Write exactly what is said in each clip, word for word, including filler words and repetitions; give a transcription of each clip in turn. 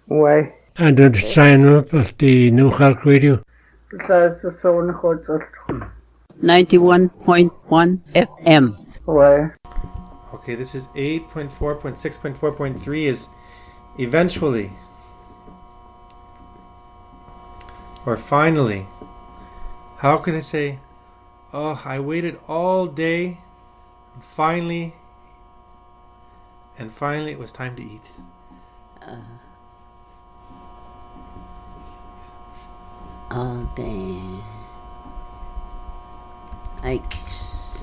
Why? And the sign up of the New York Radio. ninety-one point one F M. Why? Okay, this is eight point four point six point four point three is eventually. Or finally. How could I say, oh, I waited all day, and finally, and finally it was time to eat. Uh, all day. I guess.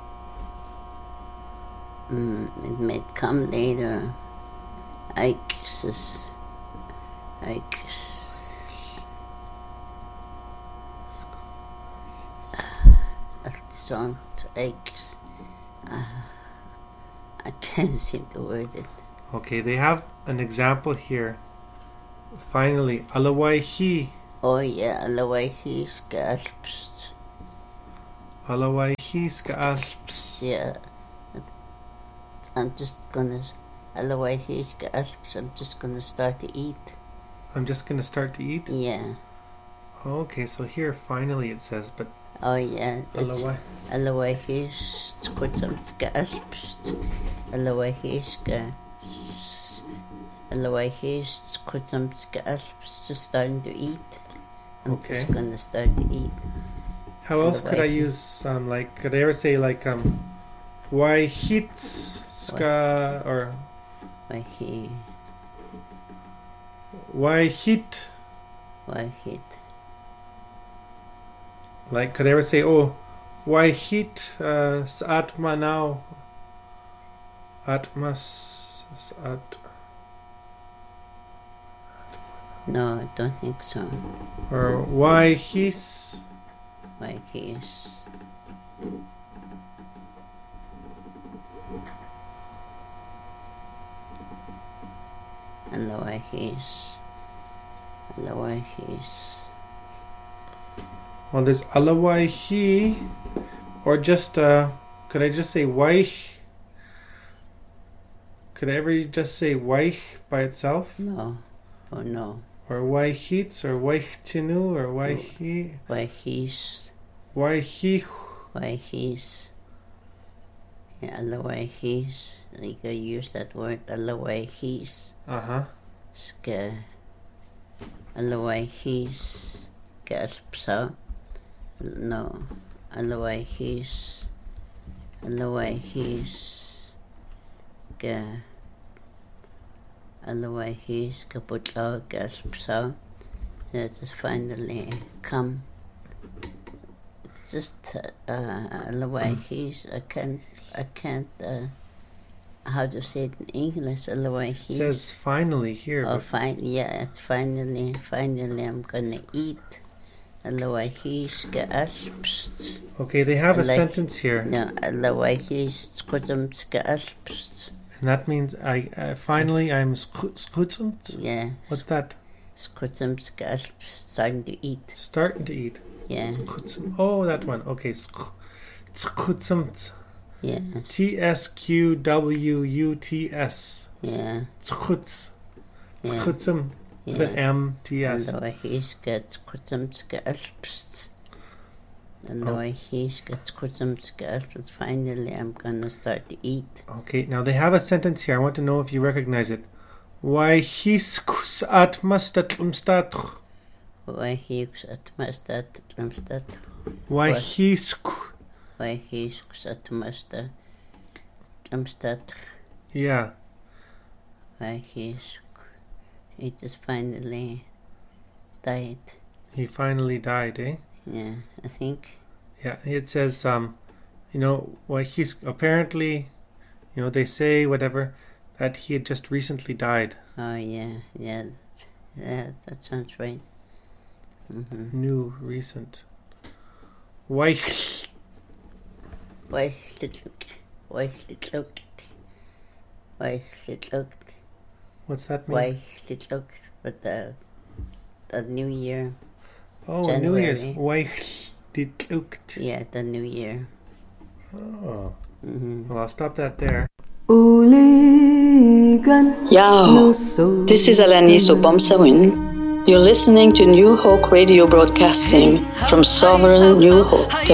Mm, it may come later. I guess. I guess. Song to aches. Uh, I can't seem to word it. Okay, they have an example here. Finally, alawaihi. Oh yeah, alawaihi scalps. Alawaihi scalps. Yeah. I'm just gonna alawaihi scalps. I'm just gonna start to eat. I'm just gonna start to eat? Yeah. Okay, so here finally it says, but oh yeah, it's alawaihi scalps. Alawaihi scalps. Alawaihi scalps. Just starting to eat. I'm okay. just gonna start to eat. How else could I use um like could I ever say like um why hits ska or why he why hit why hit like could I ever say oh why hit uh atma now atmas at no I don't think so or why his why his alawahis alawahis well there's alawaihi or just uh could I just say waih could I ever just say waih by itself no oh no or waihits or waihtinu or waihi waihis waihi waihis yeah alawahis you gotta use that word alawahis uh-huh ska alawahis gaspsa no alawahis alawahis ga alawahis kaputlaw gaspsa that just finally come just uh alawahis I can't I can't uh how to say it in English alawahis it says finally here oh fine yeah it's finally finally I'm gonna eat alawahis gaspst okay they have a like, sentence here no alawahis skutum gaspst and that means I uh, finally I'm skutum yeah what's that skutum gaspst starting to eat starting to eat yeah oh that one okay skutum yeah T S Q W U T S yeah skuts yeah skutum with an M T S alawahis skutum gaspst alawahis skutum gaspst finally I'm gonna start to eat okay now they have a sentence here I want to know if you recognize it why hiskus atmastatmstat why hiskus atmastatmstat why hisku why hiskus atmastatmstat yeah why his he just finally died he finally died eh yeah I think yeah it says um you know why he's apparently you know they say whatever that he had just recently died oh yeah yeah that, yeah that sounds right mm-hmm. new recent why why little why little why little what's that mean why little but the the new year oh January. New Year's why yeah the new year oh mm-hmm. well I'll stop that there Uli Yao, this is Alanis Obomsawin. You're listening to New Hope Radio broadcasting from Sovereign New Hope.